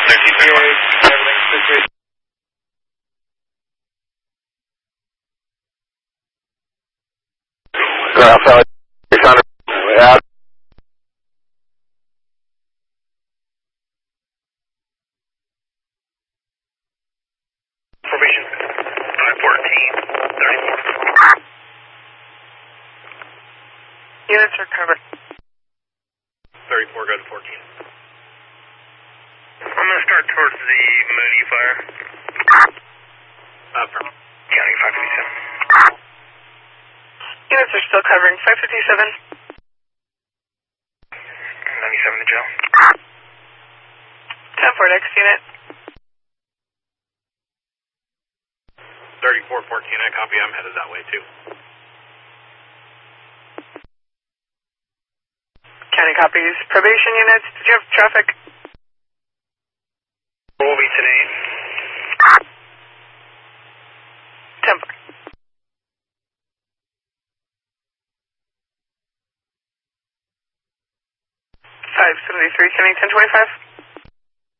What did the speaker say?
Alpha, 600, out. Formation 514, 34. Units are covered. 34, go to 14. I'm going to start towards the Mooney fire. From County 557. Units are still covering 557. 97 to Joe. 10-4 next unit. 3414, I copy, I'm headed that way too. County copies. Probation units, did you have traffic? Will be today. 10-4. 573, County 1025.